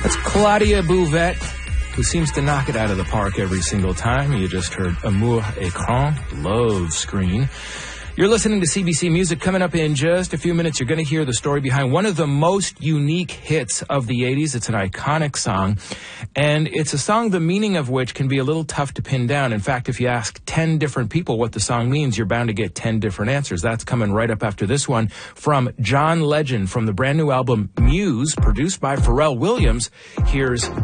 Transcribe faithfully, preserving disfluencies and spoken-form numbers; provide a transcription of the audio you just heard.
That's Claudia Bouvette, who seems to knock it out of the park every single time. You just heard Amour Écran, Love Screen. You're listening to C B C Music. Coming up in just a few minutes, you're going to hear the story behind one of the most unique hits of the eighties. It's an iconic song, and it's a song the meaning of which can be a little tough to pin down. In fact, if you ask ten different people what the song means, you're bound to get ten different answers. That's coming right up after this one from John Legend from the brand new album Muse, produced by Pharrell Williams. Here's